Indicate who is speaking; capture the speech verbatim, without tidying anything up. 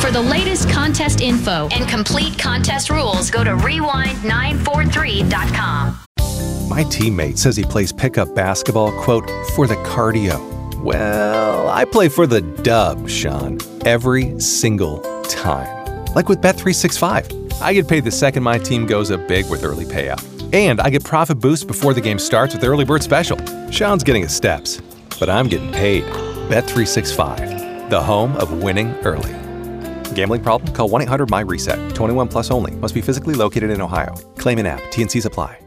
Speaker 1: For the latest contest info and complete contest rules, go to rewind nine four three dot com.
Speaker 2: My teammate says he plays pickup basketball, quote, for the cardio. Well, I play for the dub, Sean, every single time. Like with Bet three sixty-five. I get paid the second my team goes up big with early payout. And I get profit boosts before the game starts with Early Bird Special. Sean's getting his steps, but I'm getting paid. Bet three sixty-five, the home of winning early. Gambling problem? Call one eight hundred M Y RESET. twenty-one plus only. Must be physically located in Ohio. Claim in app. T N Cs apply.